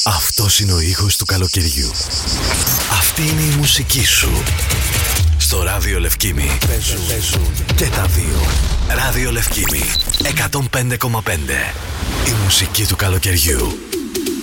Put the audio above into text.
Αυτός είναι ο ήχος του καλοκαιριού. Αυτή είναι η μουσική σου. Στο Ράδιο Λευκήμι παίζουν και τα δύο. Ράδιο Λευκήμι 105,5. Η μουσική του καλοκαιριού.